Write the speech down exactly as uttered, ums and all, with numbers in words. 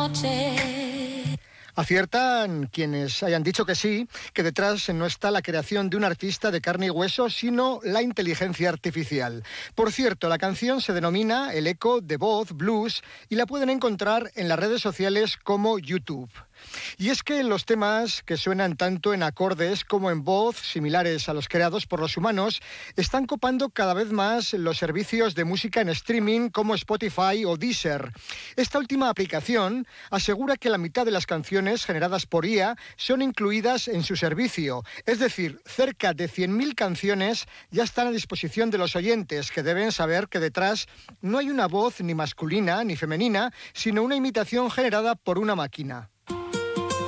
noche. Aciertan quienes hayan dicho que sí, que detrás no está la creación de un artista de carne y hueso, sino la inteligencia artificial. Por cierto, la canción se denomina El eco de voz blues y la pueden encontrar en las redes sociales como YouTube. Y es que los temas que suenan tanto en acordes como en voz, similares a los creados por los humanos, están copando cada vez más los servicios de música en streaming como Spotify o Deezer. Esta última aplicación asegura que la mitad de las canciones generadas por I A son incluidas en su servicio. Es decir, cerca de cien mil canciones ya están a disposición de los oyentes, que deben saber que detrás no hay una voz ni masculina ni femenina, sino una imitación generada por una máquina.